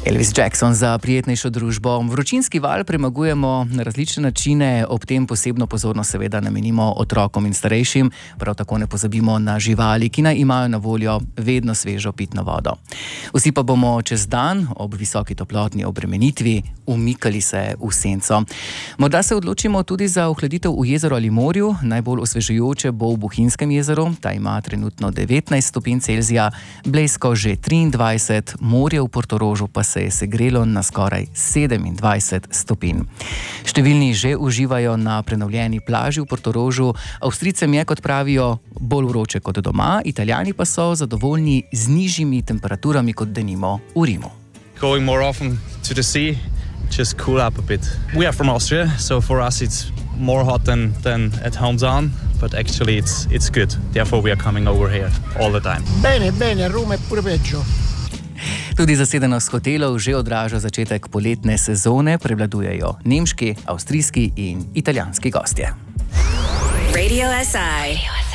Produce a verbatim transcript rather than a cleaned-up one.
Elvis Jackson za prijetnejšo družbo. Vročinski val premagujemo na različne načine, ob tem posebno pozornost seveda namenimo otrokom in starejšim, prav tako ne pozabimo na živali, ki naj imajo na voljo vedno svežo pitno vodo. Vsi pa bomo čez dan ob visoki toplotni obremenitvi umikali se v senco. Morda se odločimo tudi za ohladitev v jezeru ali morju. Najbolj osvežujoče bo v Bohinjskem jezeru, ta ima trenutno devetnajst stopinj Celzija, Blejsko že triindvajset, morje v Portorožu pa se je segrelo na skoraj sedemindvajset stopinj. Številni že uživajo na prenovljeni plaži v Portorožu, Avstrijcem je, kot pravijo, bolj vroče kot doma, Italijani pa so zadovoljni z nižjimi temperaturami kot denimo v Rimu. Going more often to the sea, just cool up a bit. We are from Austria, so for us it's more hot than, than at hometown, but actually it's, it's good. Therefore we are coming over here all the time. Bene, bene, Roma è pure peggio. Tudi zasedenost hotelov že odraža začetek poletne sezone, prevladujejo nemški, avstrijski in italijanski gostje. Radio S I.